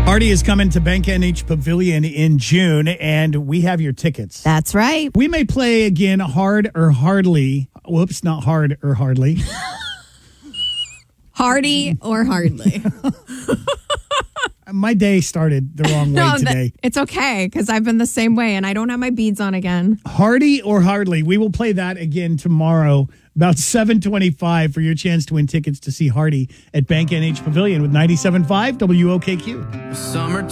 Hardy is coming to Bank NH Pavilion in June, and we have your tickets. That's right. We may play again hard or hardly. Whoops, not hard or hardly. Hardy or hardly. My day started the wrong way today. It's okay, because I've been the same way, and I don't have my beads on again. Hardy or hardly. We will play that again tomorrow, about 7:25, for your chance to win tickets to see Hardy at Bank NH Pavilion with 97.5 WOKQ. Summertime.